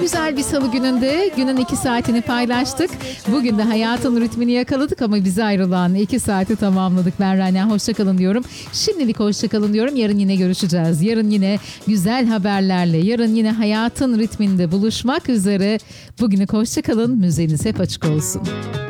Güzel bir salı gününde günün 2 saatini paylaştık. Bugün de hayatın ritmini yakaladık ama bize ayrılan 2 saati tamamladık. Ben Rania, hoşçakalın diyorum. Şimdilik hoşçakalın diyorum. Yarın yine görüşeceğiz. Yarın yine güzel haberlerle, yarın yine hayatın ritminde buluşmak üzere. Bugünlük hoşçakalın. Müzeniz hep açık olsun.